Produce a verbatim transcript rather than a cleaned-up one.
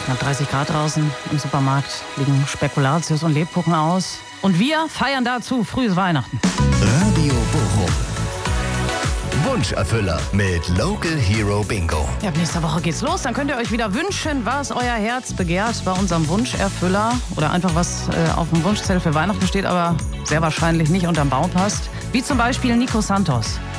Knapp dreißig Grad draußen. Im Supermarkt liegen Spekulatius und Lebkuchen aus. Und wir feiern dazu frühes Weihnachten. Radio Bochum. Wunscherfüller mit Local Hero Bingo. Ja, ab nächster Woche geht's los. Dann könnt ihr euch wieder wünschen, was euer Herz begehrt bei unserem Wunscherfüller. Oder einfach was äh, auf dem Wunschzettel für Weihnachten steht, aber sehr wahrscheinlich nicht unterm Baum passt. Wie zum Beispiel Nico Santos.